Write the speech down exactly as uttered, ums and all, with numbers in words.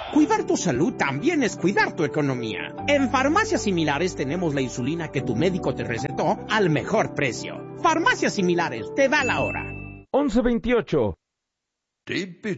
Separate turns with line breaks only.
Cuidar tu salud también es cuidar tu economía. En Farmacias Similares tenemos la insulina que tu médico te recetó al mejor precio. Farmacias Similares, te da la hora.
once veintiocho.